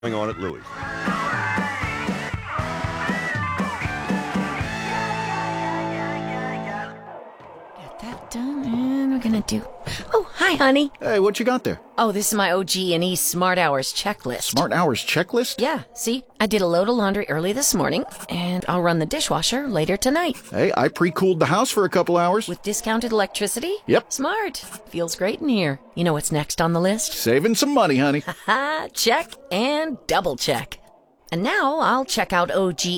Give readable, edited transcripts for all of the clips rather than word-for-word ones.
going on at Louis. Got that done, and we're gonna do... Oh, hi, honey. Hey, what you got there? Oh, this is my OG&E Smart Hours checklist. Smart Hours checklist? Yeah, see? I did a load of laundry early this morning, and I'll run the dishwasher later tonight. Hey, I pre-cooled the house for a couple hours. With discounted electricity? Yep. Smart. Feels great in here. You know what's next on the list? Saving some money, honey. Ha, check and double check. And now I'll check out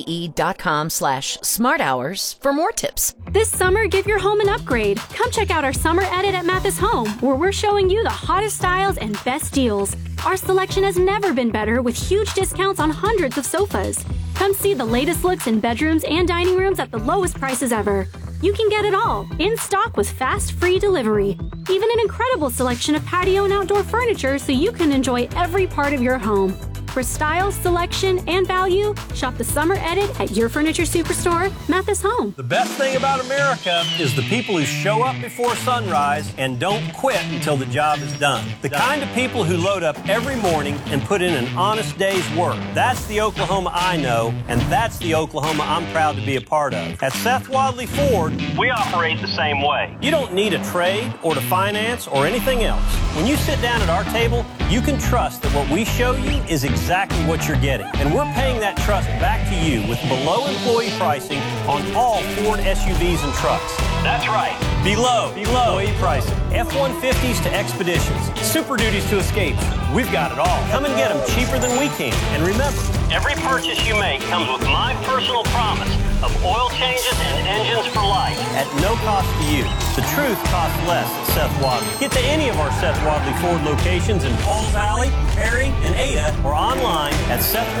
OGE.com/smarthours for more tips. This summer, give your home an upgrade. Come check out our summer edit at Mathis Home, where we're showing you the hottest styles and best deals. Our selection has never been better, with huge discounts on hundreds of sofas. Come see the latest looks in bedrooms and dining rooms at the lowest prices ever. You can get it all, in stock with fast, free delivery. Even an incredible selection of patio and outdoor furniture so you can enjoy every part of your home. For style, selection, and value, shop the summer edit at your furniture superstore, Mathis Home. The best thing about America is the people who show up before sunrise and don't quit until the job is done. The kind of people who load up every morning and put in an honest day's work. That's the Oklahoma I know, and that's the Oklahoma I'm proud to be a part of. At Seth Wadley Ford, we operate the same way. You don't need a trade or to finance or anything else. When you sit down at our table, you can trust that what we show you is exactly what you're getting. And we're paying that trust back to you with below employee pricing on all Ford SUVs and trucks. That's right. Below employee pricing. F-150s to Expeditions. Super Duties to Escapes. We've got it all. Come and get them cheaper than we can. And remember, every purchase you make comes with my personal promise of oil changes and engines for life at no cost to you. The truth costs less at Seth Wadley. Get to any of our Seth Wadley Ford locations in Pauls Valley, Perry, and Ada, or online at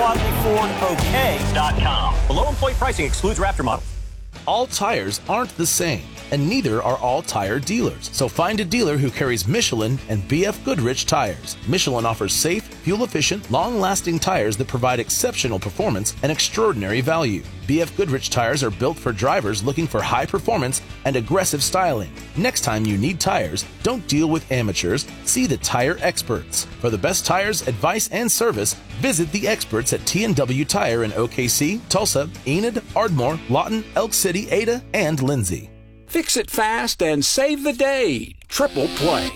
SethWadleyFordOK.com. Below employee pricing excludes Raptor models. All tires aren't the same, and neither are all tire dealers. So find a dealer who carries Michelin and BF Goodrich tires. Michelin offers safe, fuel-efficient, long-lasting tires that provide exceptional performance and extraordinary value. BF Goodrich tires are built for drivers looking for high performance and aggressive styling. Next time you need tires, don't deal with amateurs, see the tire experts. For the best tires, advice, and service, visit the experts at T&W Tire in OKC, Tulsa, Enid, Ardmore, Lawton, Elk City, Ada, and Lindsay. Fix it fast and save the day. Triple Play.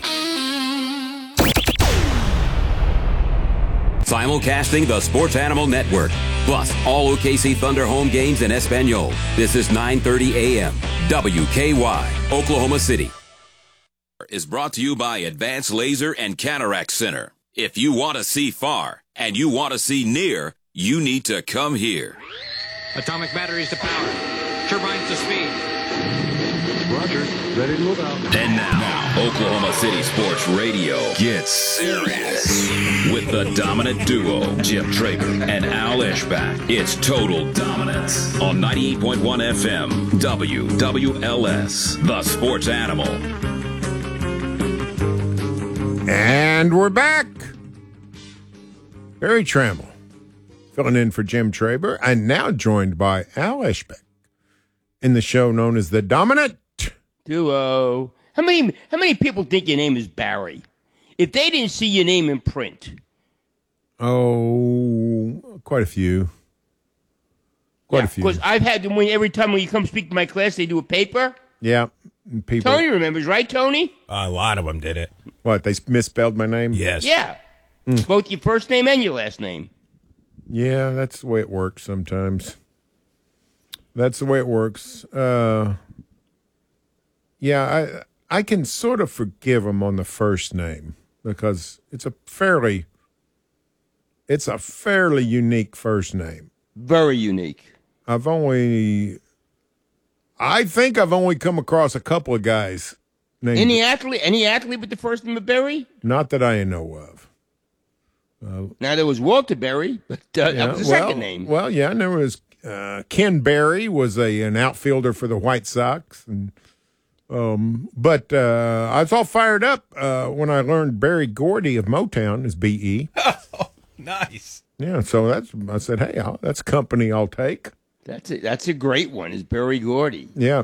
Simulcasting the Sports Animal Network, plus all OKC Thunder home games in Espanol. This is 9:30 a.m. WKY, Oklahoma City. Is brought to you by Advanced Laser and Cataract Center. If you want to see far and you want to see near, you need to come here. Atomic batteries to power. Turbines to speed. Roger. Ready to move out. And now, Oklahoma City Sports Radio gets serious with the dominant duo, Jim Traber and Al Eschbach. It's Total Dominance on 98.1 FM, WWLS, the Sports Animal. And we're back. Barry Trammell filling in for Jim Traber, and now joined by Al Eschbach in the show known as The Dominant Duo. How many people think your name is Barry? If they didn't see your name in print. Oh, quite a few. Quite a few. Because I've had them every time when you come speak to my class, they do a paper. Yeah. People. Tony remembers, right, Tony? A lot of them did it. What, they misspelled my name? Yes. Yeah. Both your first name and your last name. Yeah, that's the way it works sometimes. That's the way it works. Yeah, I can sort of forgive them on the first name because it's a fairly unique first name. Very unique. I think I've only come across a couple of guys named Any athlete with the first name of Berry? Not that I know of. Now there was Walter Berry, but that was the second name. Well, yeah, and there was Ken Berry was an outfielder for the White Sox, and but I was all fired up when I learned Berry Gordy of Motown is B.E. Oh, nice. Yeah, so I said, hey, that's company I'll take. That's a great one. Is Berry Gordy? Yeah,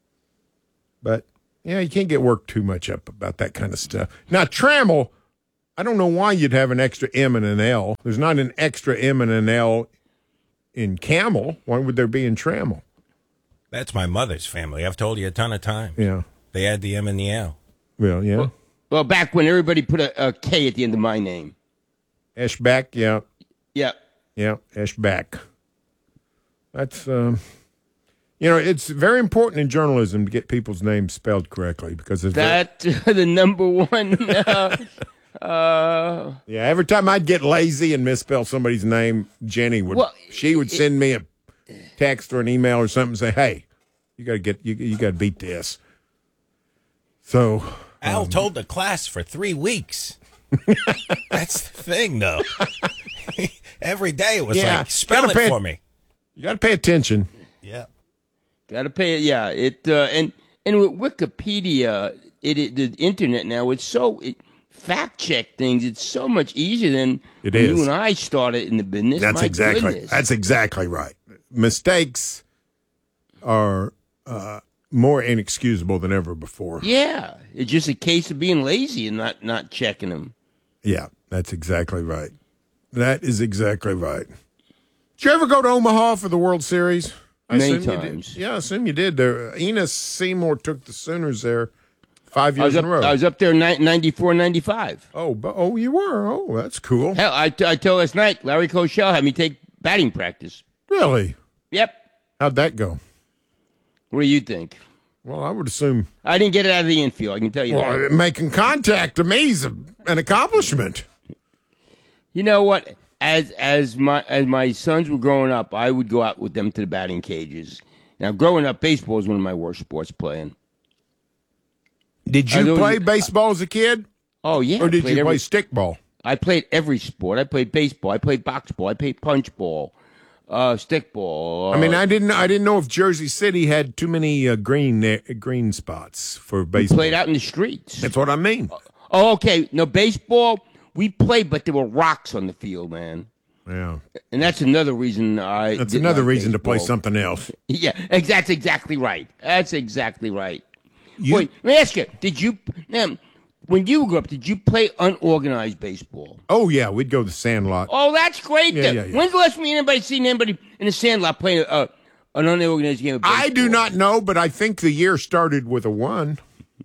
but yeah, you can't get worked too much up about that kind of stuff. Now Trammell, I don't know why you'd have an extra M and an L. There's not an extra M and an L in camel. Why would there be in trammel? That's my mother's family. I've told you a ton of times. Yeah. They had the M and the L. Well, yeah. Well, back when everybody put a K at the end of my name. Eschbach, yeah. Yeah. Yeah, Eschbach. That's, it's very important in journalism to get people's names spelled correctly because it's the number one. Yeah, every time I'd get lazy and misspell somebody's name, Jenny would send me a text or an email or something and say, "Hey, you got to beat this." So Al told the class for 3 weeks. That's the thing, though. Every day it was like, spell it for me. You got to pay attention. Yeah, got to pay it. Yeah, and with Wikipedia, the internet now, fact check things. It's so much easier than when you and I started in the business. That's exactly right. Mistakes are more inexcusable than ever before. Yeah, it's just a case of being lazy and not checking them. Yeah, that's exactly right. That is exactly right. Did you ever go to Omaha for the World Series? Many times. Yeah, I assume you did. Enos Seymour took the Sooners there 5 years in a row. I was up there in 94, 95. Oh, you were? Oh, that's cool. Hell, I told last night, Larry Koshel had me take batting practice. Really? Yep. How'd that go? What do you think? Well, I would assume. I didn't get it out of the infield, I can tell you that. Making contact to me is an accomplishment. You know what? As my sons were growing up, I would go out with them to the batting cages. Now, growing up, baseball was one of my worst sports playing. Did you play baseball as a kid? Oh, yeah. Or did you play stickball? I played every sport. I played baseball. I played box ball. I played punch ball, stickball. I mean, I didn't know if Jersey City had too many green spots for baseball. We played out in the streets. That's what I mean. Oh, okay. No, baseball, we played, but there were rocks on the field, man. Yeah. And that's another reason That's another reason to play something else. Yeah, that's exactly right. That's exactly right. Wait, let me ask you, when you grew up, did you play unorganized baseball? Oh, yeah, we'd go to the Sandlot. Oh, that's great. Yeah. When's the last time anybody seen anybody in the Sandlot playing an unorganized game of baseball? I do not know, but I think the year started with a 1.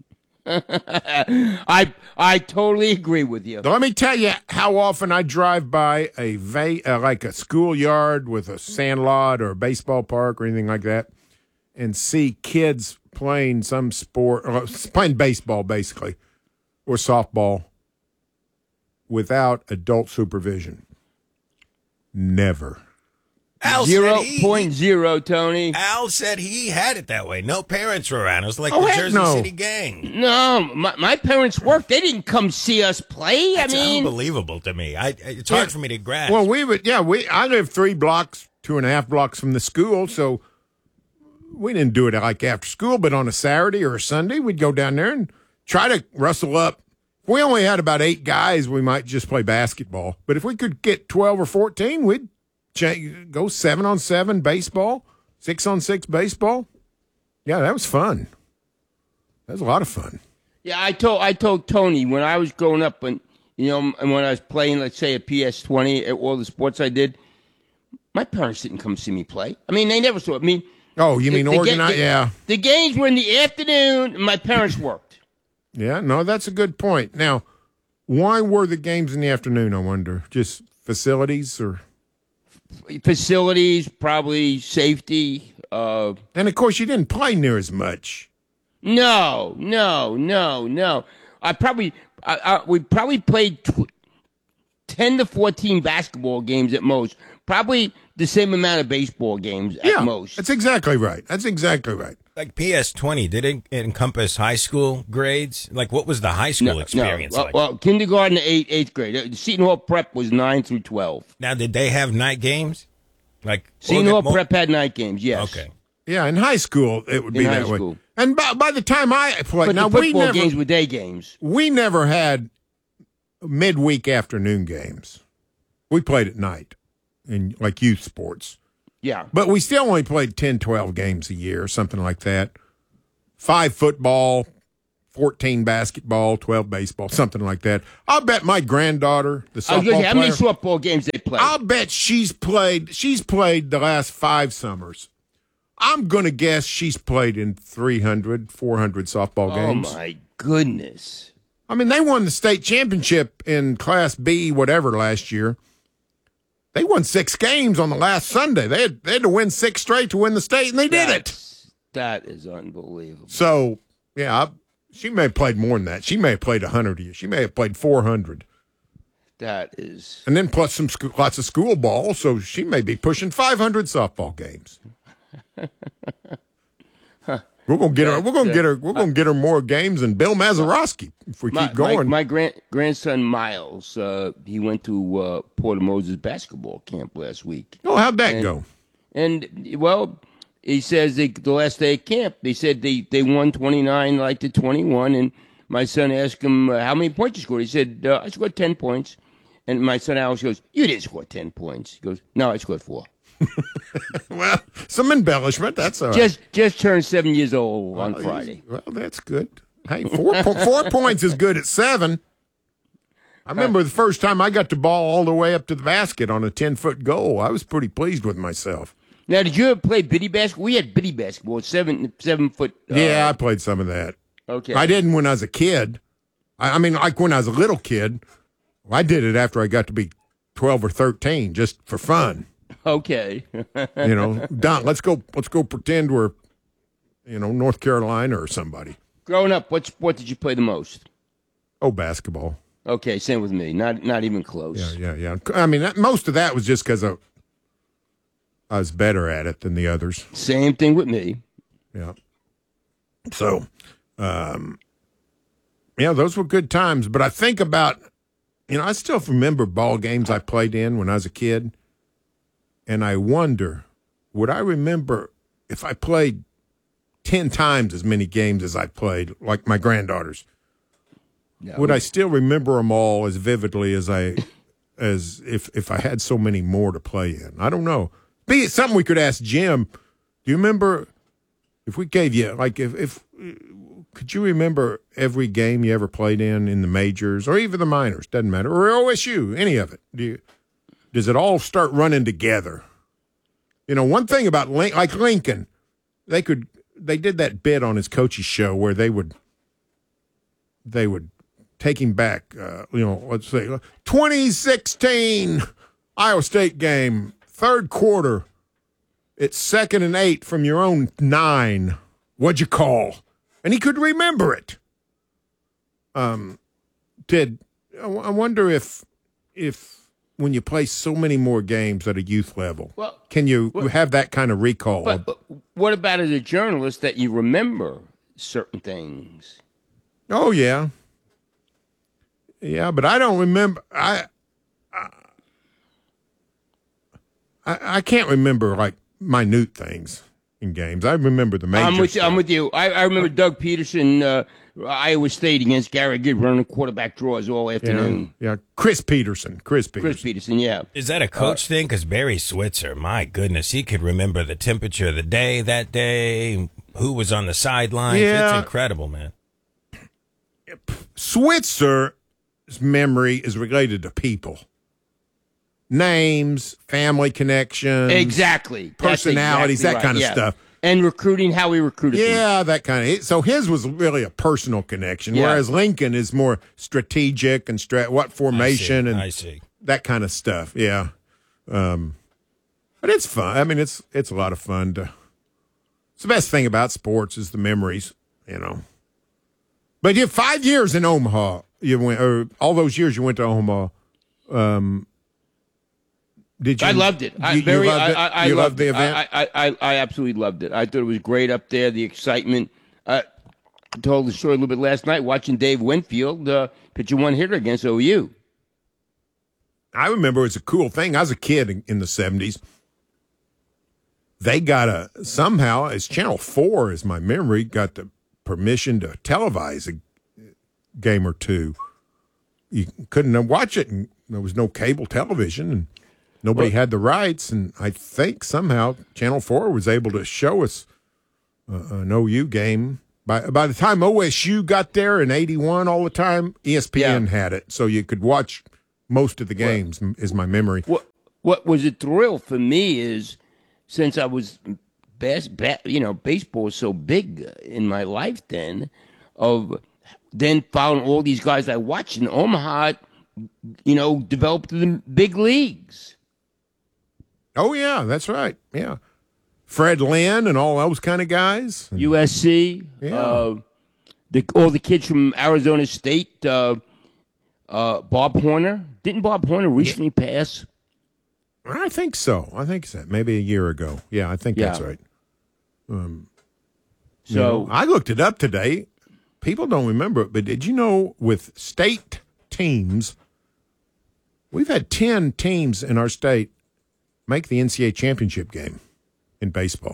I totally agree with you. Now, let me tell you how often I drive by like a schoolyard with a sandlot or a baseball park or anything like that and see kids playing some sport, or playing baseball basically, or softball without adult supervision. Never. Al 0.0, Tony. Al said he had it that way. No parents were around. It was like the Jersey City gang. No, my parents worked. They didn't come see us play. That's unbelievable to me. It's hard for me to grasp. Well, I live 3 blocks, 2.5 blocks from the school, so we didn't do it like after school, but on a Saturday or a Sunday, we'd go down there and try to rustle up. If we only had about 8 guys, we might just play basketball. But if we could get 12 or 14, we'd go 7-on-7 baseball, 6-on-6 baseball. Yeah, that was fun. That was a lot of fun. Yeah, I told Tony when I was growing up, and when I was playing, let's say, at PS20, at all the sports I did, my parents didn't come see me play. I mean, they never saw me. Oh, you mean organized? Yeah. The games were in the afternoon, and my parents worked. Yeah, no, that's a good point. Now, why were the games in the afternoon, I wonder? Just facilities or? Facilities, probably safety. And, of course, you didn't play near as much. No. We probably played 10 to 14 basketball games at most. Probably the same amount of baseball games at most. That's exactly right. Like PS20, did it encompass high school grades? Like, what was the high school experience like? Well, kindergarten to 8th grade. Seton Hall Prep was 9 through 12. Now, did they have night games? Like Seton Hall Prep had night games, yes. Okay. Yeah, in high school, it would be that way. And by the time I played... But the football games were day games. We never had midweek afternoon games. We played at night in, like, youth sports. Yeah. But we still only played 10, 12 games a year, something like that. 5 football, 14 basketball, 12 baseball, something like that. I'll bet my granddaughter, the softball player, how many softball games they play? I'll bet she's played the last 5 summers. I'm going to guess she's played in 300, 400 softball games. Oh, my goodness. I mean, they won the state championship in Class B, whatever, last year. They won 6 games on the last Sunday. They had to win 6 straight to win the state, and they did it. That is unbelievable. So, yeah, she may have played more than that. She may have played 100 a year. She may have played 400. That is. And then plus lots of school ball, so she may be pushing 500 softball games. We're gonna get her. We're gonna get her. We're gonna get her more games than Bill Mazeroski if we keep going. My grandson Miles, he went to Port of Moses basketball camp last week. Oh, how'd that go? And well, he says the last day of camp, they said they won 29 to 21, and my son asked him how many points you scored. He said I scored 10 points, and my son Alex goes, "You didn't score 10 points." He goes, "No, I scored 4." Well, some embellishment. That's all right. Just turned 7 years old on Friday. Well, that's good. Hey, 4 points is good at 7. I remember the first time I got the ball all the way up to the basket on a 10-foot goal. I was pretty pleased with myself. Now, did you ever play biddy basketball? We had biddy basketball, 7 foot. Yeah, I played some of that. Okay. I didn't when I was a kid. I mean, like when I was a little kid. I did it after I got to be 12 or 13, just for fun. Okay. Don, let's go pretend we're, North Carolina or somebody. Growing up, what sport did you play the most? Oh, basketball. Okay, same with me. Not even close. Yeah. I mean, most of that was just because I was better at it than the others. Same thing with me. Yeah. So, those were good times. But I think about, I still remember ball games I played in when I was a kid. And I wonder, would I remember if I played 10 times as many games as I played, like my granddaughters? No. Would I still remember them all as vividly as if I had so many more to play in? I don't know. Be it something we could ask Jim. Do you remember if we gave you if could you remember every game you ever played in the majors or even the minors? Doesn't matter, or OSU, any of it? Does it all start running together? One thing about Lincoln, they did that bit on his coach's show where they would take him back. Let's say 2016 Iowa State game, 3rd quarter. It's 2nd and 8 from your own 9. What'd you call? And he could remember it. I wonder if when you play so many more games at a youth level, can you have that kind of recall? But what about as a journalist that you remember certain things? Oh, yeah. Yeah, but I don't remember. I can't remember, minute things in games. I remember the major I'm with you. I remember Doug Peterson, Iowa State against Gary Gibb running quarterback draws all afternoon. Yeah. Chris Peterson, yeah. Is that a coach thing? Because Barry Switzer, my goodness, he could remember the temperature of the day that day, who was on the sidelines. Yeah. It's incredible, man. Switzer's memory is related to people. Names, family connections. Exactly. Personalities, that kind of stuff. And recruiting, how he recruited them. Yeah, that kind of. So his was really a personal connection, whereas Lincoln is more strategic and what formation I see. That kind of stuff. Yeah, but it's fun. I mean, it's a lot of fun. It's the best thing about sports is the memories, But you have 5 years in Omaha. You went, or all those years you went to Omaha. Did you? I loved it. I loved the event? I absolutely loved it. I thought it was great up there, the excitement. I told the story a little bit last night watching Dave Winfield pitch a one-hitter against OU. I remember it was a cool thing. I was a kid in the 70s. They got somehow, as Channel 4, is my memory, got the permission to televise a game or two. You couldn't watch it, and there was no cable television, and nobody had the rights, and I think somehow Channel 4 was able to show us an OU game By the time OSU got there in '81, all the time, ESPN had it, so you could watch most of the games. Is my memory. What was a thrill for me is, since I was baseball was so big in my life then, then found all these guys I watched in Omaha, developed to the big leagues. Oh yeah, that's right. Yeah. Fred Lynn and all those kind of guys. USC. Yeah. All the kids from Arizona State. Bob Horner. Didn't Bob Horner recently pass? I think so. Maybe a year ago. Yeah, I think that's right. I looked it up today. People don't remember it, but did you know with state teams, we've had 10 teams in our state make the NCAA championship game in baseball.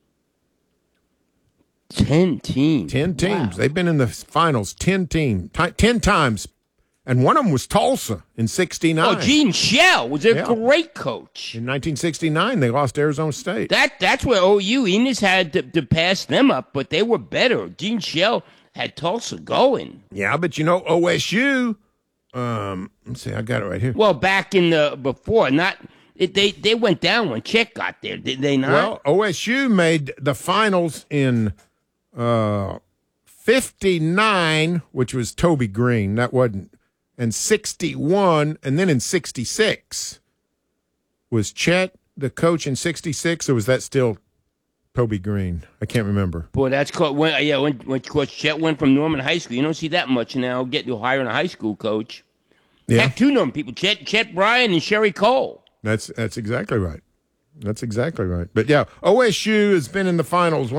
10 teams. 10 teams. Wow. They've been in the finals 10 times. And one of them was Tulsa in 69. Oh, Gene Shell was a great coach. In 1969, they lost to Arizona State. That's where OU Enos had to pass them up, but they were better. Gene Shell had Tulsa going. Yeah, but OSU, let's see, I got it right here. Well, back in before, they went down when Chet got there, did they not? Well, OSU made the finals in 59, which was Toby Green. That wasn't. And 61, and then in 66. Was Chet the coach in 66, or was that still Toby Green? I can't remember. Boy, that's called when Coach Chet went from Norman High School. You don't see that much now. Get to hiring a high school coach. Yeah. Heck, two Norman people: Chet Bryan and Sherry Cole. That's exactly right. That's exactly right. But yeah, OSU has been in the finals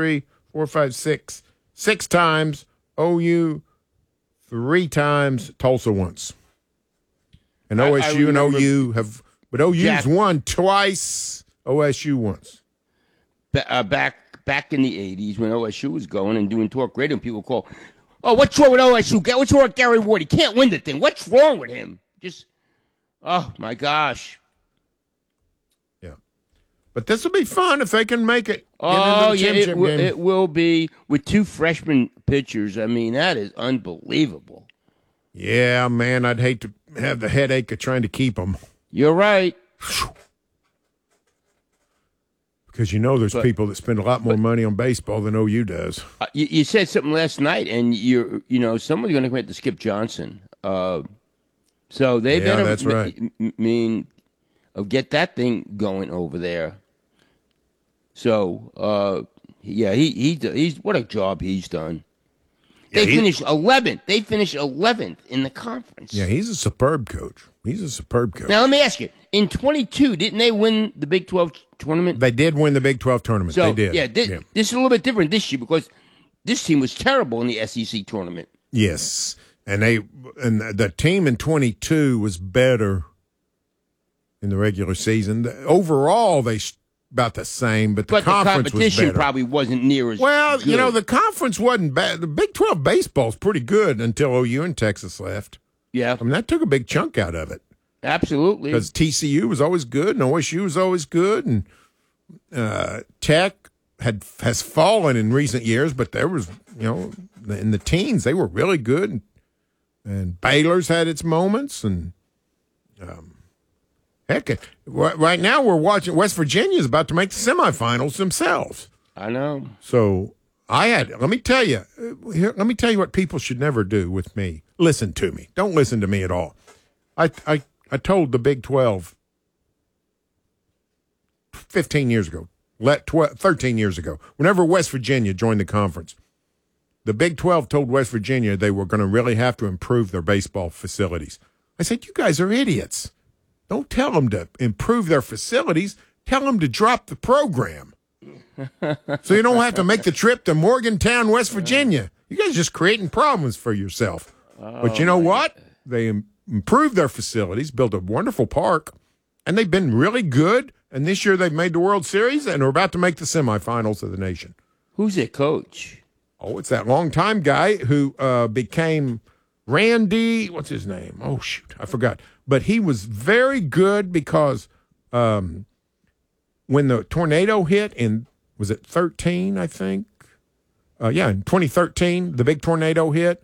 6 times. OU 3 times. Tulsa once. And OSU and OU have, but OU's won twice. OSU once. Back in the 80s when OSU was going and doing talk radio, and people call, "Oh, what's wrong with OSU? What's wrong with Gary Ward? He can't win the thing. What's wrong with him?" Oh my gosh. Yeah, but this will be fun if they can make it. Oh yeah, it will be with 2 freshman pitchers. I mean, that is unbelievable. Yeah, man, I'd hate to have the headache of trying to keep them. You're right. Because there's people that spend a lot more money on baseball than OU does. You said something last night, and someone's going to commit to Skip Johnson. So they better. That's right. Get that thing going over there. So he's what a job he's done. They finished 11th. They finished 11th in the conference. Yeah, he's a superb coach. Now, let me ask you. In 22, didn't they win the Big 12 tournament? They did win the Big 12 tournament. So, they did. Yeah, this is a little bit different this year because this team was terrible in the SEC tournament. Yes. And the team in 22 was better in the regular season. Overall, they about the same, but the conference was competition better. Probably wasn't near as well. good. The conference wasn't bad. The Big 12 baseball's pretty good until OU and Texas left. Yeah, that took a big chunk out of it. Absolutely, because TCU was always good and OSU was always good, and Tech has fallen in recent years, but there was in the teens they were really good, and Baylor's had its moments, and heck, right now we're watching West Virginia's about to make the semifinals themselves. I know. So let me tell you what people should never do with me. Listen to me. Don't listen to me at all. I told the Big 12 13 years ago, whenever West Virginia joined the conference, the Big 12 told West Virginia they were going to really have to improve their baseball facilities. I said, you guys are idiots. Don't tell them to improve their facilities. Tell them to drop the program. So you don't have to make the trip to Morgantown, West Virginia. You guys are just creating problems for yourself. But you know what? They improved their facilities, built a wonderful park, and they've been really good. And this year they've made the World Series, and are about to make the semifinals of the nation. Who's their coach? Oh, it's that longtime guy who became Randy. What's his name? Oh, shoot. I forgot. But he was very good because when the tornado hit in, was it 13, I think? in 2013, the big tornado hit.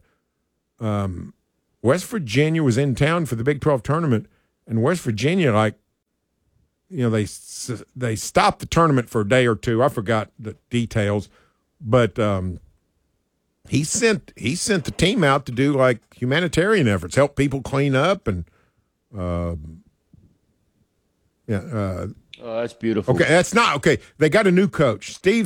West Virginia was in town for the Big 12 tournament, and West Virginia, they stopped the tournament for a day or two. I forgot the details, but he sent the team out to do humanitarian efforts, help people clean up, and oh, that's beautiful. Okay, that's not okay. They got a new coach, Steve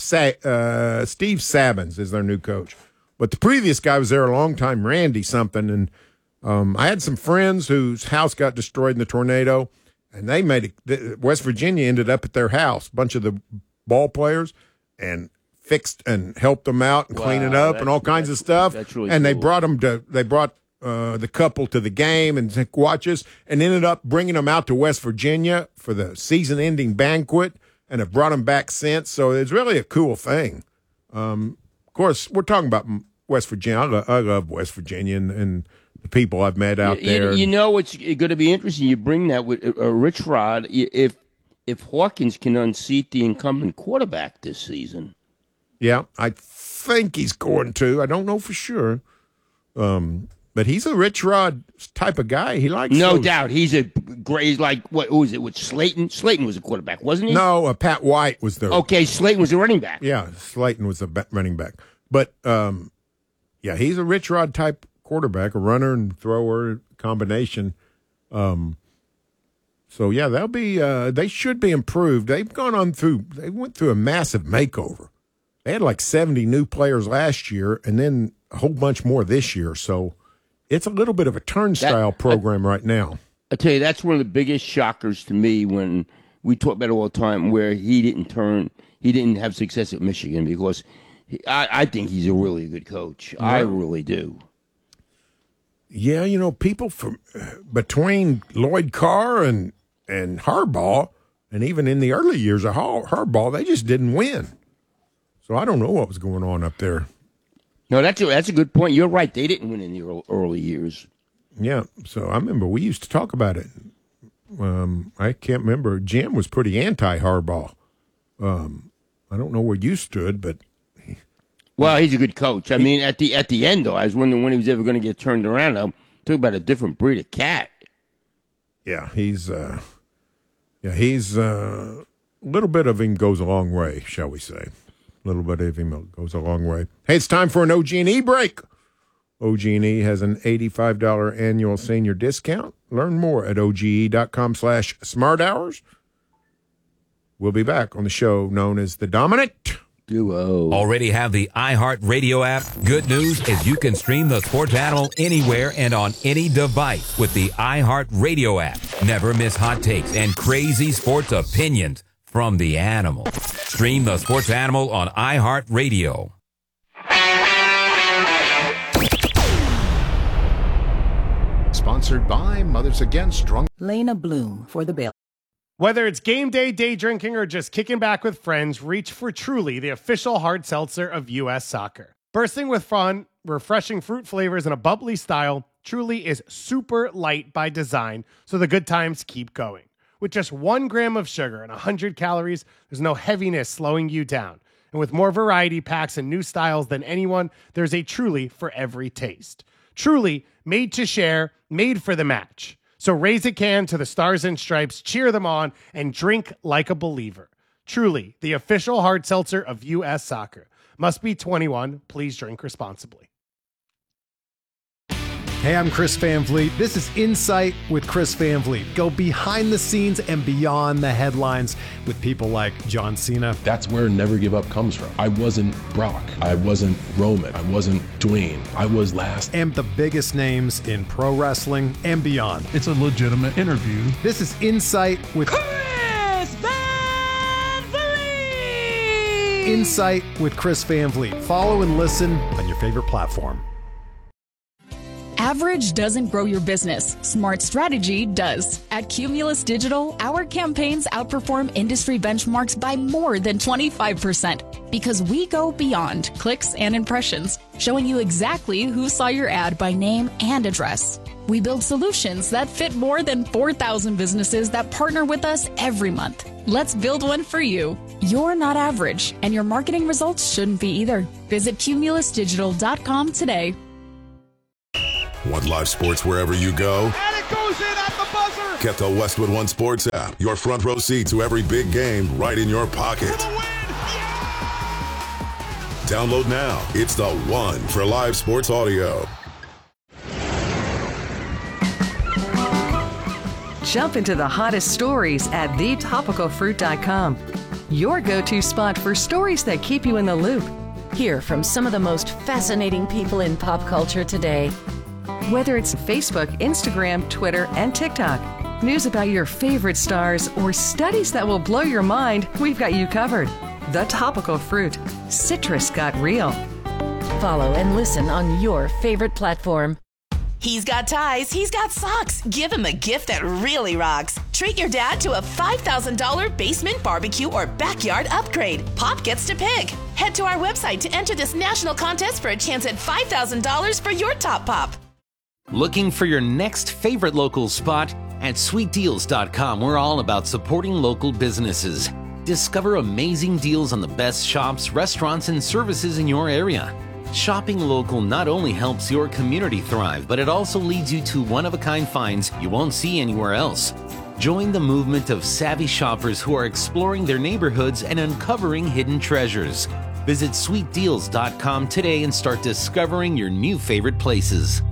Sabbins is their new coach, but the previous guy was there a long time, Randy something, and I had some friends whose house got destroyed in the tornado, and they made it. West Virginia ended up at their house, a bunch of the ball players, and fixed and helped them out and clean it up and all kinds of stuff. That's really and cool. They brought the couple to the game and watches, and ended up bringing them out to West Virginia for the season-ending banquet, and have brought them back since. So it's really a cool thing. Of course, we're talking about West Virginia. I love West Virginia and the people I've met out there. You know, it's going to be interesting. You bring that with Rich Rod. If Hawkins can unseat the incumbent quarterback this season. Yeah, I think he's going to. I don't know for sure. But he's a Rich Rod type of guy. He likes no those. doubt. He's like what was it with Slayton? Slayton was a quarterback, wasn't he? No, Pat White was the. Okay, Slayton was the running back. Yeah, Slayton was the running back. But yeah, he's a Rich Rod type quarterback, a runner and thrower combination. So yeah, they'll be. They should be improved. They went through a massive makeover. They had 70 new players last year, and then a whole bunch more this year. So it's a little bit of a turnstile program right now. I tell you, that's one of the biggest shockers to me when we talk about it all the time, where he didn't have success at Michigan, because I think he's a really good coach. Yeah. I really do. Yeah, people from between Lloyd Carr and Harbaugh, and even in the early years of Harbaugh, they just didn't win. So I don't know what was going on up there. No, that's a good point. You're right. They didn't win in the early years. Yeah, so I remember we used to talk about it. I can't remember. Jim was pretty anti-Harbaugh. I don't know where you stood, but... Well, he's a good coach. I mean, at the end, though, I was wondering when he was ever going to get turned around. I'm talking about a different breed of cat. Yeah, he's a little bit of him goes a long way, shall we say. A little bit of him goes a long way. Hey, it's time for an OG&E break. OG&E has an $85 annual senior discount. Learn more at OGE.com/smarthours. We'll be back on the show known as The Dominant Duo. Already have the iHeartRadio app? Good news is you can stream the Sports Animal anywhere and on any device with the iHeartRadio app. Never miss hot takes and crazy sports opinions from the animal. Stream the Sports Animal on iHeartRadio. Sponsored by Mothers Against Strong. Lena Bloom for the bill. Whether it's game day, day drinking, or just kicking back with friends, reach for Truly, the official hard seltzer of U.S. Soccer. Bursting with fun, refreshing fruit flavors, and a bubbly style, Truly is super light by design, so the good times keep going. With just 1 gram of sugar and 100 calories, there's no heaviness slowing you down. And with more variety packs and new styles than anyone, there's a Truly for every taste. Truly, made to share, made for the match. So raise a can to the Stars and Stripes, cheer them on, and drink like a believer. Truly, the official hard seltzer of U.S. Soccer. Must be 21. Please drink responsibly. Hey, I'm Chris Van Vliet. This is Insight with Chris Van Vliet. Go behind the scenes and beyond the headlines with people like John Cena. That's where Never Give Up comes from. I wasn't Brock. I wasn't Roman. I wasn't Dwayne. I was last. And the biggest names in pro wrestling and beyond. It's a legitimate interview. This is Insight with Chris Van Vliet. Insight with Chris Van Vliet. Follow and listen on your favorite platform. Average doesn't grow your business. Smart strategy does. At Cumulus Digital, our campaigns outperform industry benchmarks by more than 25% because we go beyond clicks and impressions, showing you exactly who saw your ad by name and address. We build solutions that fit more than 4,000 businesses that partner with us every month. Let's build one for you. You're not average, and your marketing results shouldn't be either. Visit cumulusdigital.com today. Want live sports wherever you go? And it goes in at the buzzer! Get the Westwood One Sports app. Your front row seat to every big game right in your pocket. Download now. It's the one for live sports audio. Jump into the hottest stories at thetopicalfruit.com. Your go-to spot for stories that keep you in the loop. Hear from some of the most fascinating people in pop culture today. Whether it's Facebook, Instagram, Twitter, and TikTok, news about your favorite stars, or studies that will blow your mind, we've got you covered. The Topical Fruit. Citrus got real. Follow and listen on your favorite platform. He's got ties, he's got socks. Give him a gift that really rocks. Treat your dad to a $5,000 basement barbecue or backyard upgrade. Pop gets to pick. Head to our website to enter this national contest for a chance at $5,000 for your top pop. Looking for your next favorite local spot? At sweetdeals.com, we're all about supporting local businesses. Discover amazing deals on the best shops, restaurants, and services in your area. Shopping local not only helps your community thrive, but it also leads you to one-of-a-kind finds you won't see anywhere else. Join the movement of savvy shoppers who are exploring their neighborhoods and uncovering hidden treasures. Visit sweetdeals.com today and start discovering your new favorite places.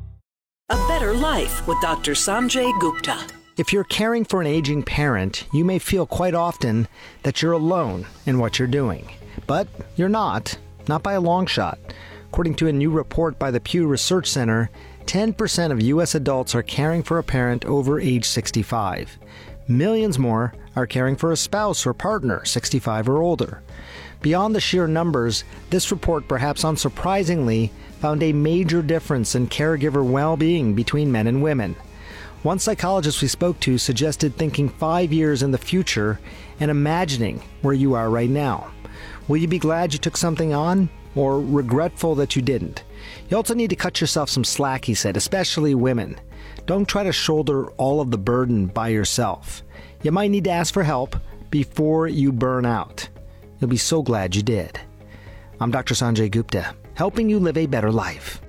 A Better Life with Dr. Sanjay Gupta. If you're caring for an aging parent, you may feel quite often that you're alone in what you're doing. But you're not by a long shot. According to a new report by the Pew Research Center, 10% of U.S. adults are caring for a parent over age 65. Millions more are caring for a spouse or partner 65 or older. Beyond the sheer numbers, this report, perhaps unsurprisingly, found a major difference in caregiver well-being between men and women. One psychologist we spoke to suggested thinking 5 years in the future and imagining where you are right now. Will you be glad you took something on, or regretful that you didn't? You also need to cut yourself some slack, he said, especially women. Don't try to shoulder all of the burden by yourself. You might need to ask for help before you burn out. You'll be so glad you did. I'm Dr. Sanjay Gupta, helping you live a better life.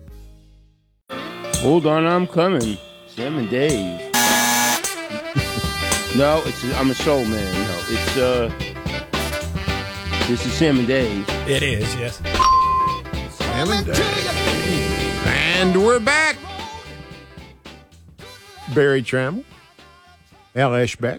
Hold on, I'm coming. 7 days. No, I'm a soul man. No, this is 7 days. It is, yes. 7 days. And we're back. Barry Trammell, Al Eschbeck.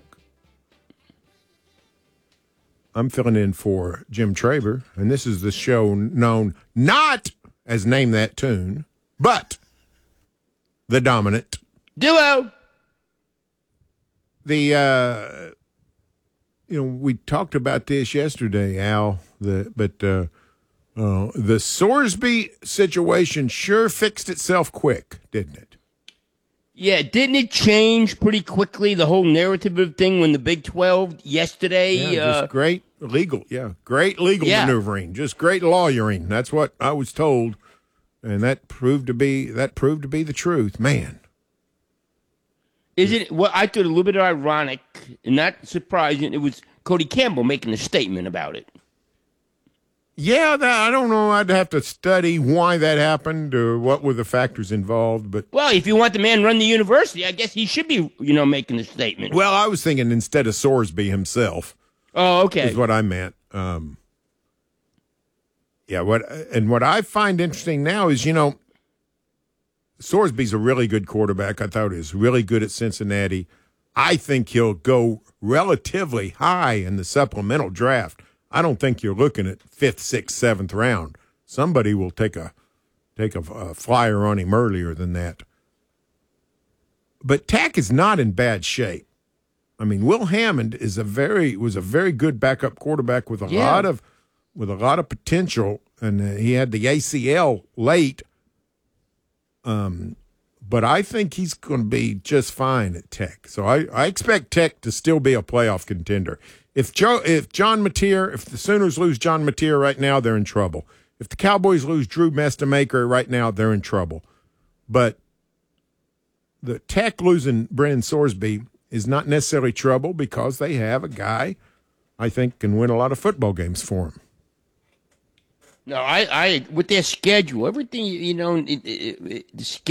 I'm filling in for Jim Traber, and this is the show known not as Name That Tune, but the dominant duo. We talked about this yesterday, Al. The Sorsby situation sure fixed itself quick, didn't it? Yeah, didn't it change pretty quickly, the whole narrative of thing when the Big 12 yesterday? Yeah, just great legal maneuvering, just great lawyering. That's what I was told, and that proved to be the truth, man. Is it? Well, I thought a little bit ironic and not surprising. It was Cody Campbell making a statement about it. Yeah, I don't know. I'd have to study why that happened or what were the factors involved. But well, if you want the man to run the university, I guess he should be, making a statement. Well, I was thinking instead of Sorsby himself. Oh, okay. Is what I meant. What I find interesting now is, Sorsby's a really good quarterback. I thought he was really good at Cincinnati. I think he'll go relatively high in the supplemental draft. I don't think you're looking at 5th, 6th, 7th round. Somebody will take a flyer on him earlier than that. But Tech is not in bad shape. I mean, Will Hammond was a very good backup quarterback with a lot of potential, and he had the ACL late. But I think he's going to be just fine at Tech. So I expect Tech to still be a playoff contender. If the Sooners lose John Mateer right now, they're in trouble. If the Cowboys lose Drew Mestamaker right now, they're in trouble. But the Tech losing Brennan Sorsby is not necessarily trouble because they have a guy I think can win a lot of football games for them. No, I with their schedule, everything, the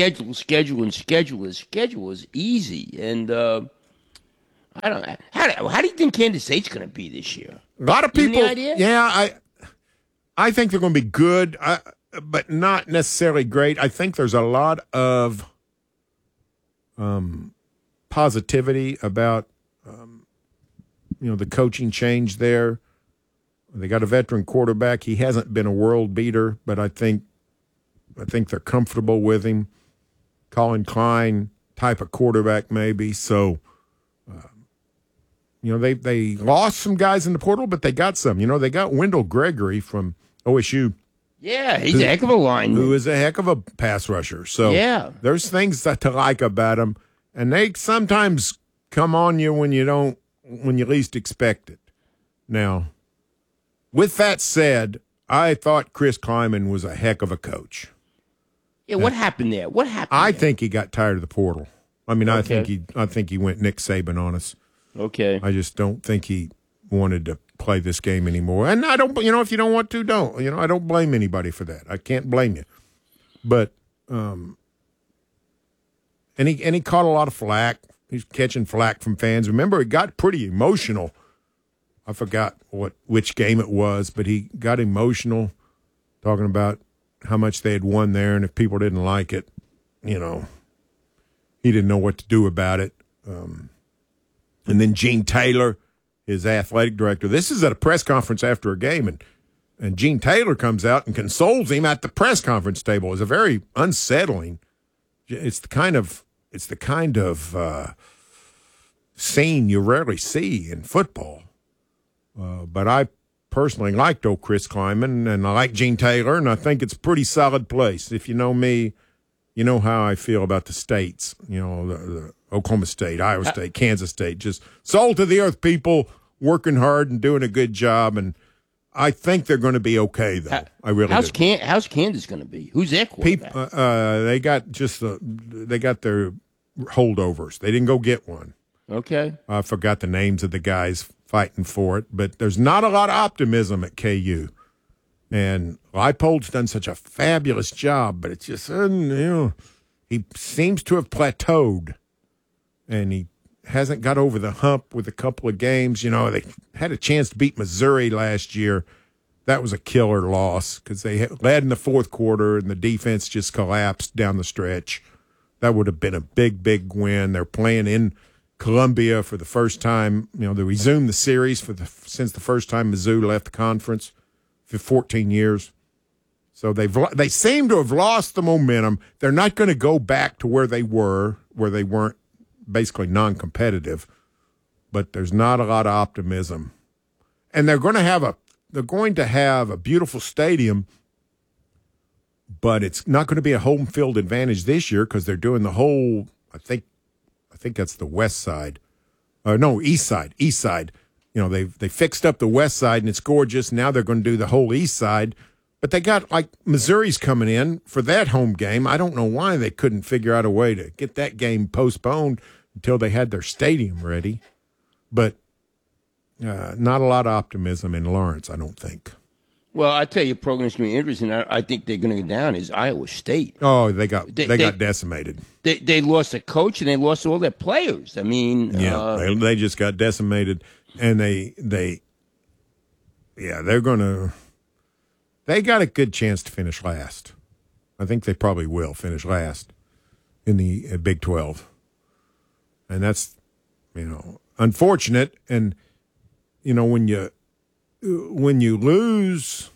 schedule is easy, and I don't. How do you think Kansas State's going to be this year? A lot of people. Any idea? Yeah, I think they're going to be good, but not necessarily great. I think there's a lot of positivity about the coaching change there. They got a veteran quarterback. He hasn't been a world beater, but I think they're comfortable with him. Colin Klein type of quarterback, maybe. So, they lost some guys in the portal, but they got some. They got Wendell Gregory from OSU. Yeah, he's a heck of a lineman. Who is a heck of a pass rusher. So yeah, there's things to like about him, and they sometimes come on you when you least expect it. Now, with that said, I thought Chris Kleiman was a heck of a coach. Yeah, what happened there? I think he got tired of the portal. I mean, okay. I think he went Nick Saban on us. Okay. I just don't think he wanted to play this game anymore. And I don't, if you don't want to, don't. I don't blame anybody for that. I can't blame you. But and he caught a lot of flack. He's catching flack from fans. Remember, it got pretty emotional. I forgot which game it was, but he got emotional talking about how much they had won there, and if people didn't like it, he didn't know what to do about it. And then Gene Taylor, his athletic director, this is at a press conference after a game, and Gene Taylor comes out and consoles him at the press conference table. It's a very unsettling. It's the kind of scene you rarely see in football. But I personally liked old Chris Kleiman, and I like Gene Taylor, and I think it's a pretty solid place. If you know me, you know how I feel about the states. The Oklahoma State, Iowa State, Kansas State, just salt-of-the-earth people working hard and doing a good job, and I think they're going to be okay, though. I really do. How's Kansas going to be? Who's their quarterback? They got their holdovers. They didn't go get one. Okay. I forgot the names of the guys fighting for it, but there's not a lot of optimism at KU. And Leipold's done such a fabulous job, but it's just, he seems to have plateaued. And he hasn't got over the hump with a couple of games. They had a chance to beat Missouri last year. That was a killer loss because they led in the fourth quarter and the defense just collapsed down the stretch. That would have been a big, big win. They're playing in Columbia for the first time. They resumed the series since the first time Mizzou left the conference for 14 years. So they seem to have lost the momentum. They're not going to go back to where they weren't basically non-competitive, but there's not a lot of optimism. And they're going to have a beautiful stadium, but it's not going to be a home field advantage this year because they're doing the whole, I think that's the west side. East side. East side. They fixed up the west side and it's gorgeous. Now they're going to do the whole east side. But they got Missouri's coming in for that home game. I don't know why they couldn't figure out a way to get that game postponed until they had their stadium ready. But not a lot of optimism in Lawrence, I don't think. Well, I tell you, program's going to be interesting. I think they're going to go down is Iowa State. Oh, they got decimated. They lost a coach and they lost all their players. I mean, they just got decimated, and they got a good chance to finish last. I think they probably will finish last in the Big 12, and that's unfortunate. And when you lose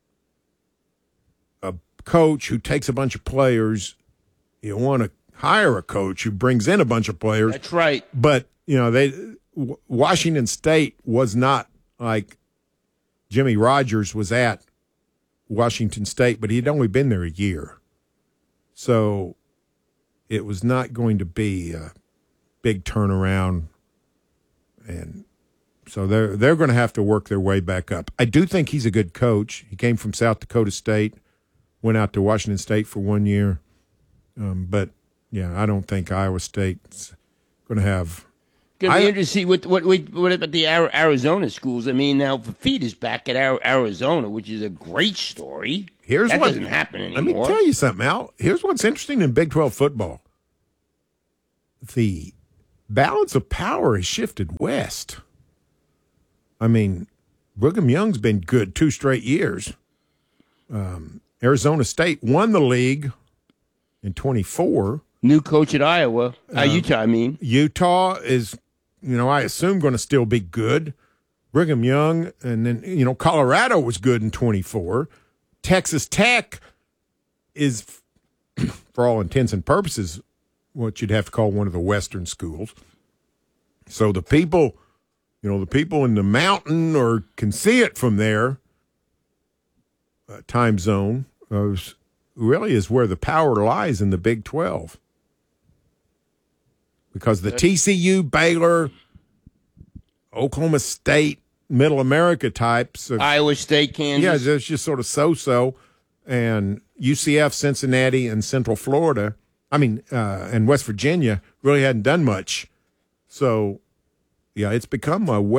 a coach who takes a bunch of players, you want to hire a coach who brings in a bunch of players. That's right. But, Washington State was not like Jimmy Rogers was at Washington State, but he'd only been there a year. So it was not going to be a big turnaround. And so they're going to have to work their way back up. I do think he's a good coach. He came from South Dakota State, went out to Washington State for 1 year. But Yeah, I don't think Iowa State's going to have. Going to be interesting to see what about the Arizona schools. I mean, now Fafita is back at Arizona, which is a great story. That doesn't happen anymore. Let me tell you something, Al. Here's what's interesting in Big 12 football. The balance of power has shifted west. I mean, Brigham Young's been good 2 straight years. Arizona State won the league in 24. New coach at Iowa. Utah, I mean. Utah is, I assume going to still be good. Brigham Young, and then, Colorado was good in 24. Texas Tech is, for all intents and purposes, what you'd have to call one of the Western schools. So the people in the mountain or can see it from there, time zone, really is where the power lies in the Big 12. Because the TCU, Baylor, Oklahoma State, Middle America types. Iowa State, Kansas. Yeah, there's just sort of so-so. And UCF, Cincinnati, and Central Florida, and West Virginia really hadn't done much. So, yeah, it's sort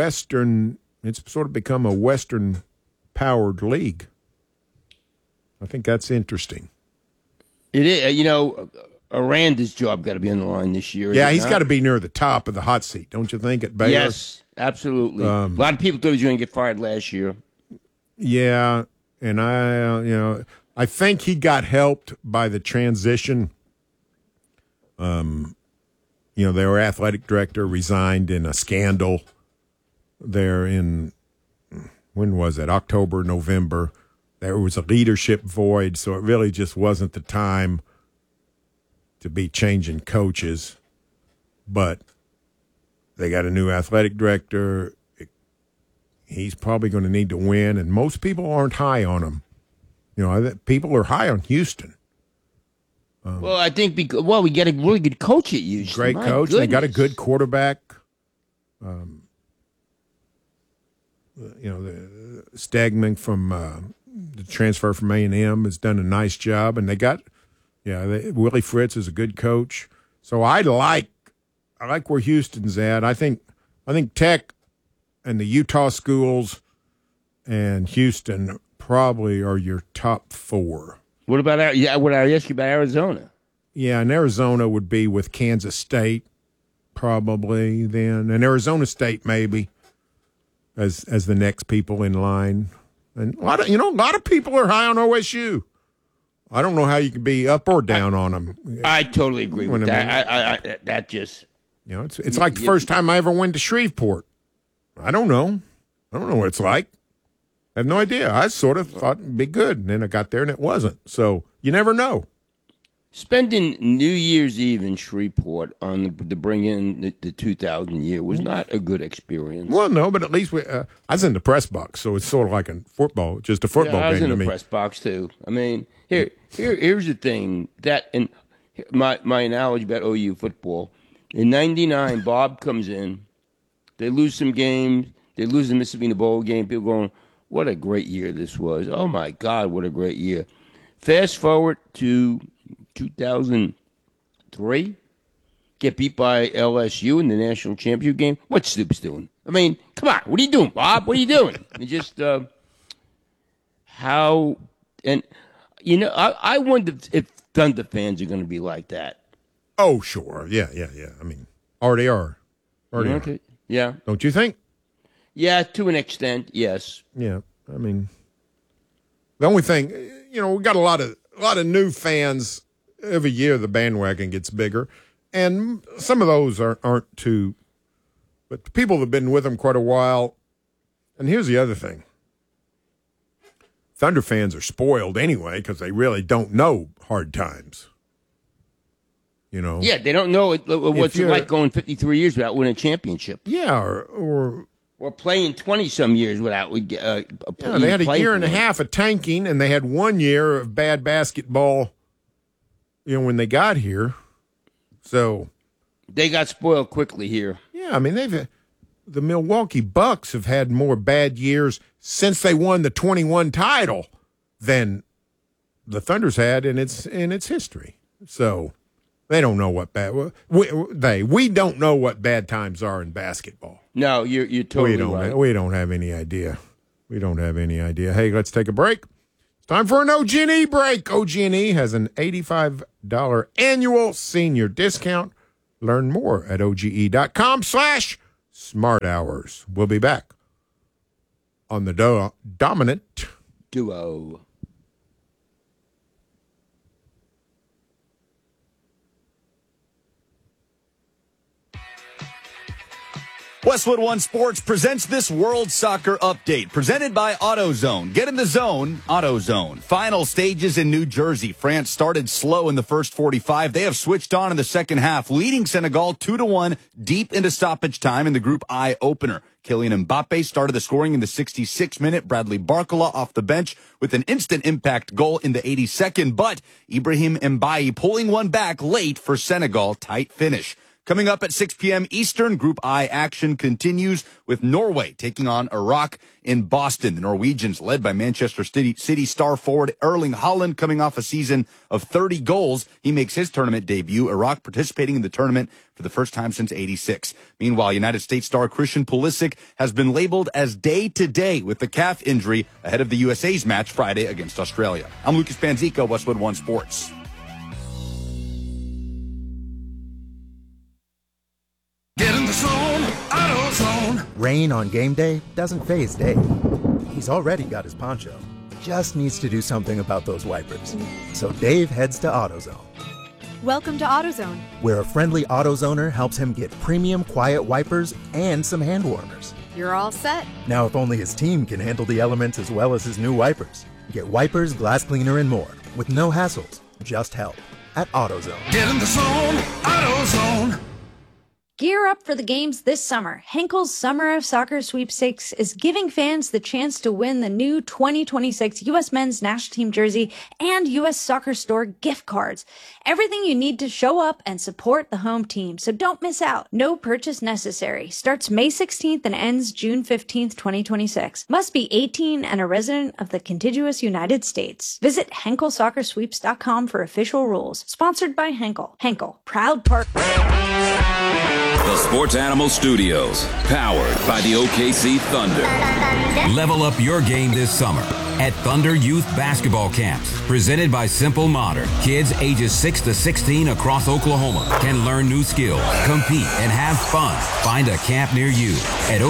of become a Western-powered league. I think that's interesting. It is, Aranda's job got to be on the line this year. Yeah, he's got to be near the top of the hot seat, don't you think, at Baylor? Yes, absolutely. A lot of people thought he was going to get fired last year. Yeah, and I think he got helped by the transition. Their athletic director resigned in a scandal there in, when was it, October, November. There was a leadership void, so it really just wasn't the time to be changing coaches. But they got a new athletic director. He's probably going to need to win, and most people aren't high on him. People are high on Houston. I think we get a really good coach at Houston. Great coach. They got a good quarterback. The Stegman from the transfer from A&M has done a nice job, and they got, Willie Fritz is a good coach. So I like where Houston's at. I think Tech and the Utah schools and Houston probably are your top 4. What about what I asked you about Arizona? Yeah, and Arizona would be with Kansas State probably then, and Arizona State maybe as the next people in line. And a lot of people are high on OSU. I don't know how you can be up or down on them. I totally agree with that. That just it's like the first time I ever went to Shreveport. I don't know what it's like. I have no idea. I sort of thought it'd be good, and then I got there and it wasn't. So you never know. Spending New Year's Eve in Shreveport to bring in the 2000 year was not a good experience. Well, no, but at least I was in the press box, so it's sort of like a football game. I was in the press box too. I mean, here's the thing and my analogy about OU football. In '99, Bob comes in. They lose some games. They lose the Mississippi in the bowl game. People going, what a great year this was. Oh, my God, what a great year. Fast forward to 2003, get beat by LSU in the national championship game. What's Stoops doing? I mean, come on. What are you doing, Bob? What are you doing? I wonder if Thunder fans are going to be like that. Oh, sure. Yeah. I mean, already are. Okay. Yeah. Don't you think? Yeah, to an extent, yes. Yeah, I mean, the only thing, we got a lot of new fans every year. The bandwagon gets bigger, and some of those aren't too. But the people that have been with them quite a while. And here's the other thing: Thunder fans are spoiled anyway because they really don't know hard times. Yeah, they don't know what's it like going 53 years without winning a championship. Yeah, or playing 20-some years without. They had a year and a half of tanking, and they had 1 year of bad basketball. When they got here, so they got spoiled quickly here. Yeah, I mean the Milwaukee Bucks have had more bad years since they won the 21 title than the Thunder's had in its history. So. They don't know what we don't know what bad times are in basketball. No, you're totally right. We don't have any idea. We don't have any idea. Hey, let's take a break. It's time for an OG&E break. OG&E has an $85 annual senior discount. Learn more at OGE.com/smarthours. We'll be back on the Dominant Duo. Westwood One Sports presents this World Soccer Update, presented by AutoZone. Get in the zone, AutoZone. Final stages in New Jersey. France started slow in the first 45. They have switched on in the second half, leading Senegal 2-1 deep into stoppage time in the Group I opener. Kylian Mbappe started the scoring in the 66th minute. Bradley Barcola off the bench with an instant impact goal in the 82nd, but Ibrahim Mbaye pulling one back late for Senegal. Tight finish. Coming up at 6 p.m. Eastern, Group I action continues with Norway taking on Iraq in Boston. The Norwegians, led by Manchester City star forward Erling Haaland, coming off a season of 30 goals. He makes his tournament debut. Iraq participating in the tournament for the first time since '86. Meanwhile, United States star Christian Pulisic has been labeled as day-to-day with the calf injury ahead of the USA's match Friday against Australia. I'm Lucas Panzico, Westwood One Sports. Get in the zone, AutoZone. Rain on game day doesn't faze Dave. He's already got his poncho. Just needs to do something about those wipers. So Dave heads to AutoZone. Welcome to AutoZone, where a friendly AutoZoner helps him get premium quiet wipers and some hand warmers. You're all set. Now, if only his team can handle the elements as well as his new wipers. Get wipers, glass cleaner, and more with no hassles, just help at AutoZone. Get in the zone, AutoZone. Gear up for the games this summer. Henkel's Summer of Soccer Sweepstakes is giving fans the chance to win the new 2026 U.S. Men's National Team jersey and U.S. Soccer Store gift cards. Everything you need to show up and support the home team, so don't miss out. No purchase necessary. Starts May 16th and ends June 15th, 2026. Must be 18 and a resident of the contiguous United States. Visit HenkelSoccerSweeps.com for official rules. Sponsored by Henkel. Henkel, proud partner. The Sports Animal Studios, powered by the OKC Thunder. Level up your game this summer at Thunder Youth Basketball Camps, presented by Simple Modern. Kids ages 6 to 16 across Oklahoma can learn new skills, compete, and have fun. Find a camp near you at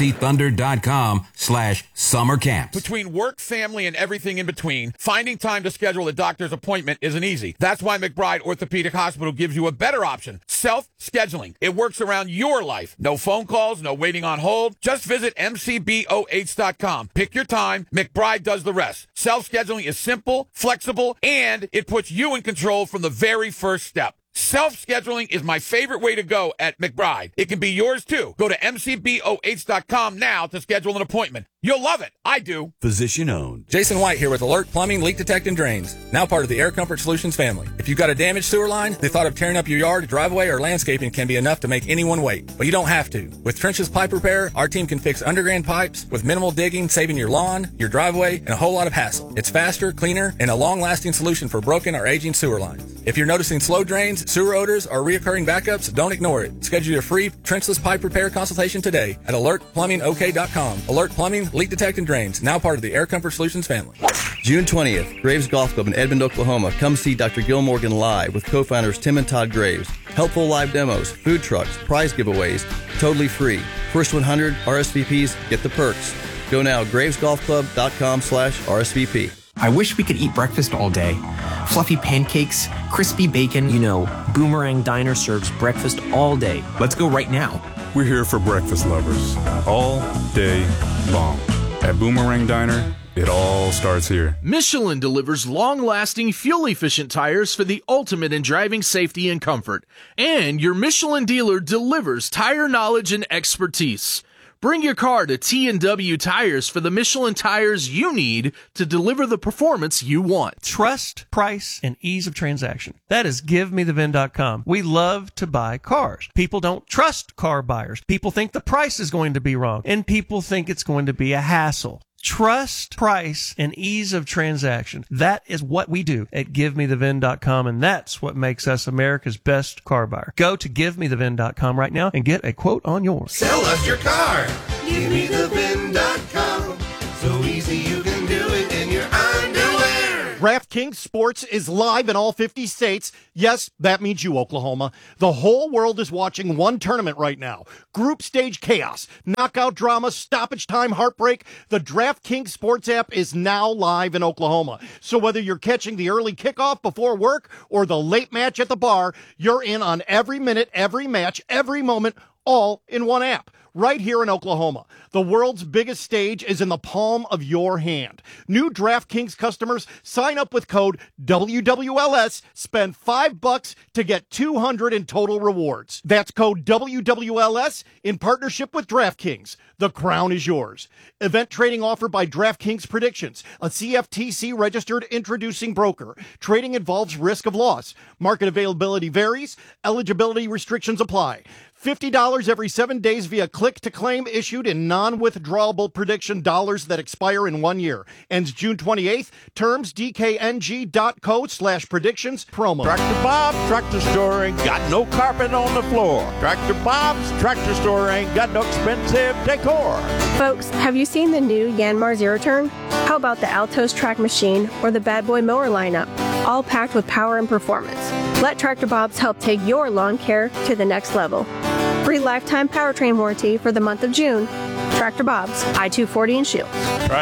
OKCThunder.com/summer camps. Between work, family, and everything in between, finding time to schedule a doctor's appointment isn't easy. That's why McBride Orthopedic Hospital gives you a better option, self-scheduling. It works around your life. No phone calls, no waiting on hold. Just visit MCBOH.com. Pick your time. McBride does the rest. Self-scheduling is simple, flexible, and it puts you in control from the very first step. Self-scheduling is my favorite way to go at McBride. It can be yours too. Go to MCBOH.com now to schedule an appointment. You'll love it. I do. Physician owned. Jason White here with Alert Plumbing, Leak Detect and Drains. Now part of the Air Comfort Solutions family. If you've got a damaged sewer line, the thought of tearing up your yard, driveway, or landscaping can be enough to make anyone wait. But you don't have to. With Trenches Pipe Repair, our team can fix underground pipes with minimal digging, saving your lawn, your driveway, and a whole lot of hassle. It's faster, cleaner, and a long-lasting solution for broken or aging sewer lines. If you're noticing slow drains, sewer odors, or reoccurring backups, don't ignore it. Schedule your free trenchless pipe repair consultation today at alertplumbingok.com. Alert Plumbing, Leak Detect and Drains. Now part of the Air Comfort Solutions family. June 20th, Graves Golf Club in Edmond, Oklahoma. Come see Dr. Gil Morgan live with co-founders Tim and Todd Graves. Helpful live demos, food trucks, prize giveaways, totally free. First 100 RSVPs get the perks. Go now, gravesgolfclub.com/RSVP. I wish we could eat breakfast all day. Fluffy pancakes, crispy bacon. You know, Boomerang Diner serves breakfast all day. Let's go right now. We're here for breakfast lovers all day long. At Boomerang Diner, it all starts here. Michelin delivers long-lasting, fuel-efficient tires for the ultimate in driving safety and comfort. And your Michelin dealer delivers tire knowledge and expertise. Bring your car to T&W Tires for the Michelin tires you need to deliver the performance you want. Trust, price, and ease of transaction. That is GiveMeTheVin.com. We love to buy cars. People don't trust car buyers. People think the price is going to be wrong, and people think it's going to be a hassle. Trust, price, and ease of transaction. That is what we do at GiveMeTheVin.com, and that's what makes us America's best car buyer. Go to GiveMeTheVin.com right now and get a quote on yours. Sell us your car. GiveMeTheVin.com. So easy you can do it in your underwear. DraftKings Sports is live in all 50 states. Yes, that means you, Oklahoma. The whole world is watching one tournament right now. Group stage chaos, knockout drama, stoppage time, heartbreak. The DraftKings Sports app is now live in Oklahoma. So whether you're catching the early kickoff before work or the late match at the bar, you're in on every minute, every match, every moment, all in one app. Right here in Oklahoma. The world's biggest stage is in the palm of your hand. New DraftKings customers sign up with code WWLS, spend $5 to get $200 in total rewards. That's code WWLS in partnership with DraftKings. The crown is yours. Event trading offered by DraftKings Predictions, a CFTC registered introducing broker. Trading involves risk of loss. Market availability varies. Eligibility restrictions apply. $50 every 7 days via click-to-claim issued in non-withdrawable prediction dollars that expire in 1 year. Ends June 28th. Terms dkng.co/predictions promo. Tractor Bob's Tractor Store ain't got no carpet on the floor. Tractor Bob's Tractor Store ain't got no expensive decor. Folks, have you seen the new Yanmar Zero Turn? How about the Altos track machine or the Bad Boy mower lineup? All packed with power and performance. Let Tractor Bob's help take your lawn care to the next level. Free lifetime powertrain warranty for the month of June. Tractor Bob's, I-240 in Shields.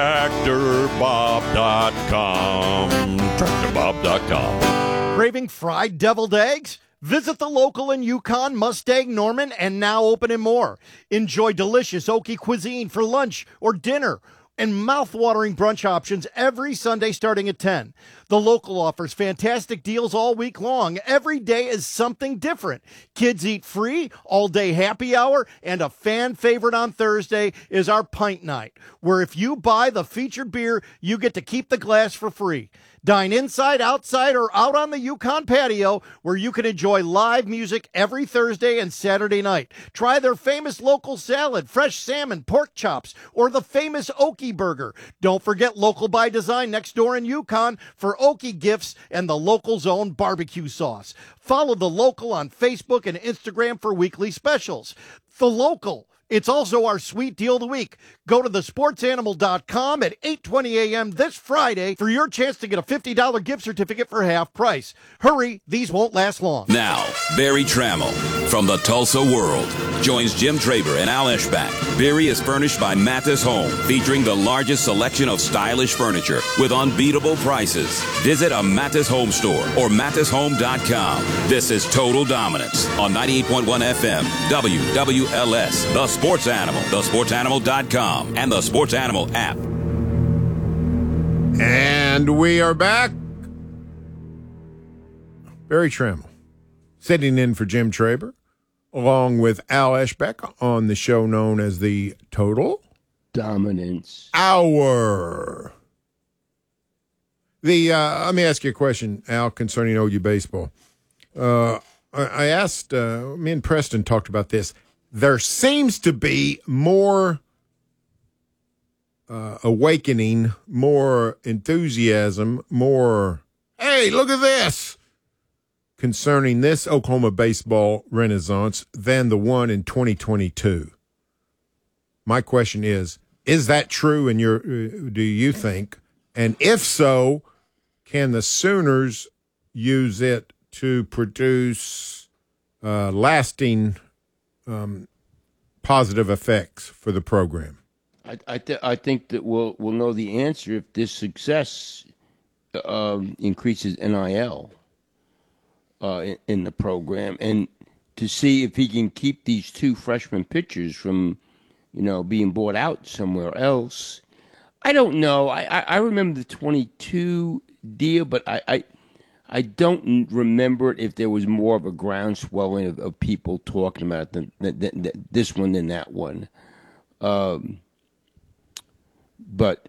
TractorBob.com. TractorBob.com. Craving fried deviled eggs? Visit the local in Yukon, Mustang, Norman, and now open in Moore. Enjoy delicious Okie cuisine for lunch or dinner, and mouth-watering brunch options every Sunday starting at 10. The local offers fantastic deals all week long. Every day is something different. Kids eat free, all-day happy hour, and a fan favorite on Thursday is our pint night, where if you buy the featured beer, you get to keep the glass for free. Dine inside, outside, or out on the Yukon patio, where you can enjoy live music every Thursday and Saturday night. Try their famous local salad, fresh salmon, pork chops, or the famous Okie burger. Don't forget Local by Design next door in Yukon for Okie gifts and the local's own barbecue sauce. Follow The Local on Facebook and Instagram for weekly specials. The Local. It's also our sweet deal of the week. Go to thesportsanimal.com at 8:20 a.m. this Friday for your chance to get a $50 gift certificate for half price. Hurry, these won't last long. Now, Barry Trammell from the Tulsa World joins Jim Traber and Al Eschbach. Barry is furnished by Mathis Home, featuring the largest selection of stylish furniture with unbeatable prices. Visit a Mathis Home store or mathishome.com. This is Total Dominance on 98.1 FM, WWLS, The Sports Animal, thesportsanimal.com, and the Sports Animal app. And we are back. Barry Trammell sitting in for Jim Traber, along with Al Eschbach on the show known as the Total Dominance Hour. Let me ask you a question, Al, concerning OU baseball. I asked, me and Preston talked about this. There seems to be more awakening, more enthusiasm, more, hey, look at this, concerning this Oklahoma baseball renaissance than the one in 2022. My question is that true do you think? And if so, can the Sooners use it to produce lasting positive effects for the program? I think that we'll know the answer if this success increases NIL in the program, and to see if he can keep these two freshman pitchers from, being bought out somewhere else. I don't know. I remember the 22 deal, but I don't remember if there was more of a groundswelling of people talking about it than this one than that one. But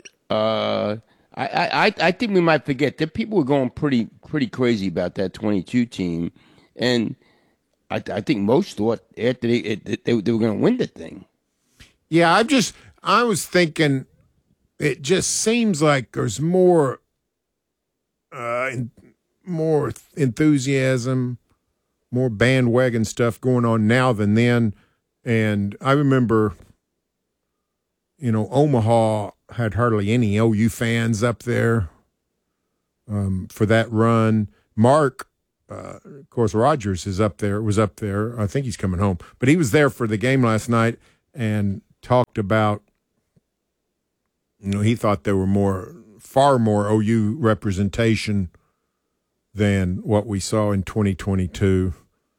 I think we might forget that people were going pretty crazy about that 22 team, and I think most thought after they were going to win the thing. Yeah, I was thinking it just seems like there's more enthusiasm, more bandwagon stuff going on now than then. And I remember, Omaha had hardly any OU fans up there for that run. Mark, of course, Rogers was up there. I think he's coming home. But he was there for the game last night and talked about, he thought there were far more OU representation than what we saw in 2022.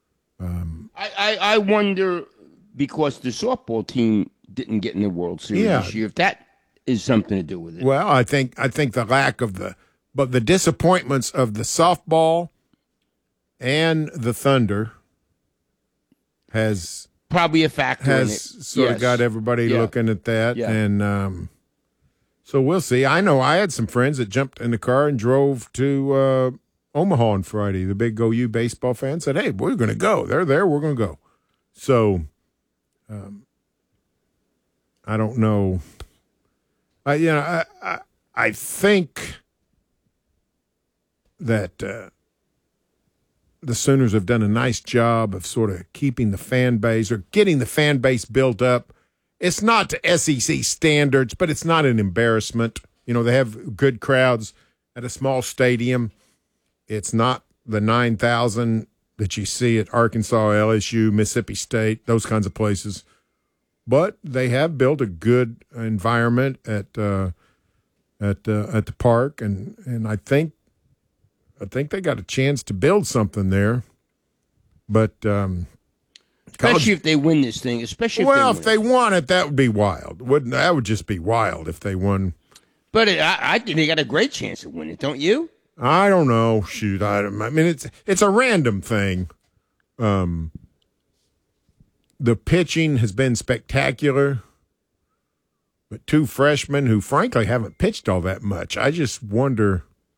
I wonder, because the softball team didn't get in the World Series this year, if that is something to do with it. Well, I think the lack of the disappointments of the softball and the Thunder has probably a factor in it. Sort of got everybody looking at that. Yeah. And so we'll see. I know I had some friends that jumped in the car and drove to Omaha on Friday. The big OU baseball fans said, hey, we're going to go. They're there. We're going to go. So I don't know. I think that the Sooners have done a nice job of sort of keeping the fan base or getting the fan base built up. It's not to SEC standards, but it's not an embarrassment. They have good crowds at a small stadium. It's not the 9,000 that you see at Arkansas, LSU, Mississippi State, those kinds of places. But they have built a good environment at the park, and I think they got a chance to build something there. But especially if they win this thing, if they won it, that would be wild. That would just be wild if they won. But I think they got a great chance of winning, don't you? I don't know. Shoot, I mean it's a random thing. The pitching has been spectacular, but two freshmen who frankly haven't pitched all that much. I just wonder,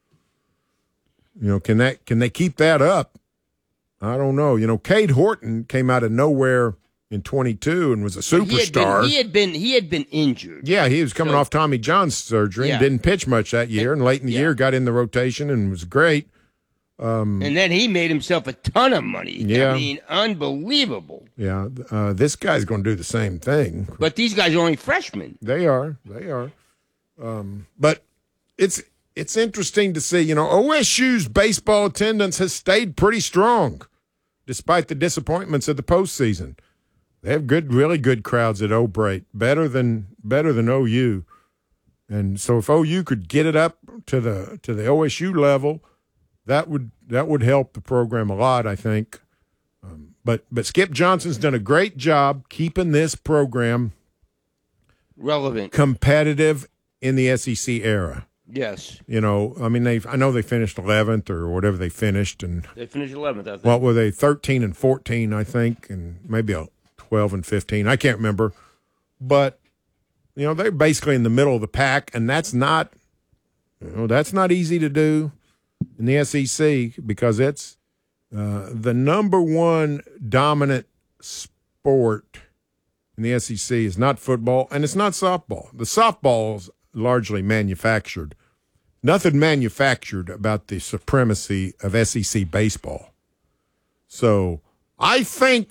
can they keep that up? I don't know. Cade Horton came out of nowhere in 22 and was a superstar. He had been injured. Yeah, he was coming off Tommy John surgery and didn't pitch much that year. And late in the year, got in the rotation and was great. And then he made himself a ton of money. Yeah. I mean, unbelievable. Yeah, this guy's going to do the same thing. But these guys are only freshmen. They are. But it's interesting to see, OSU's baseball attendance has stayed pretty strong despite the disappointments of the postseason. They have really good crowds at O'Brate, better than OU. And so if OU could get it up to the OSU level, that would help the program a lot, I think. But Skip Johnson's done a great job keeping this program relevant, competitive in the SEC era. Yes. I know they finished 11th or whatever they finished, and they finished 11th. I think. What were they? 13 and 14, I think, and maybe 12 and 15. I can't remember, but they're basically in the middle of the pack, and that's not easy to do in the SEC because it's the number one dominant sport in the SEC is not football, and it's not softball. The softball's largely manufactured. Nothing manufactured about the supremacy of SEC baseball. So I think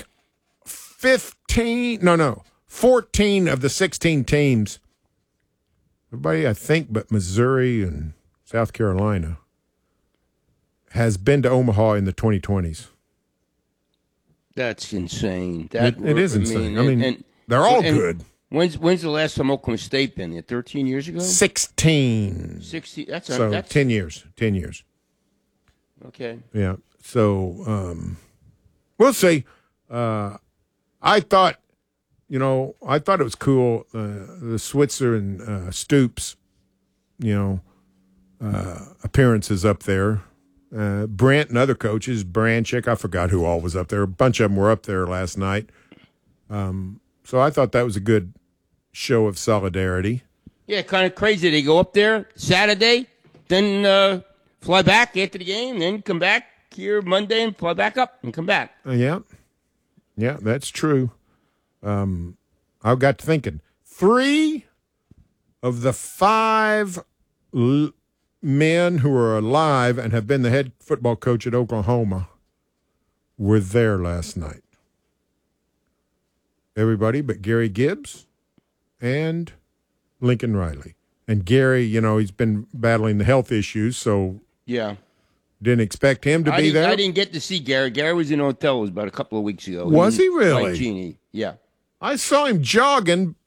14 of the 16 teams, everybody I think but Missouri and South Carolina, has been to Omaha in the 2020s. That's insane. It is insane. I mean, they're all good. When's the last time Oklahoma State been there? 13 years ago? 16. 60. That's 10 years. 10 years. Okay. Yeah. So we'll see. I thought it was cool. The Switzer and Stoops, appearances up there. Brent and other coaches, Branchick, I forgot who all was up there. A bunch of them were up there last night. So I thought that was a good show of solidarity. Yeah, kind of crazy. They go up there Saturday, then fly back after the game, then come back here Monday and fly back up and come back. Yeah, that's true. I got to thinking, 3 of the 5 men who are alive and have been the head football coach at Oklahoma were there last night. Everybody but Gary Gibbs and Lincoln Riley. And Gary, he's been battling the health issues, so yeah, didn't expect him to be there. I didn't get to see Gary. Gary was in a hotel about a couple of weeks ago. Was he really? Like Jeannie. Yeah. I saw him jogging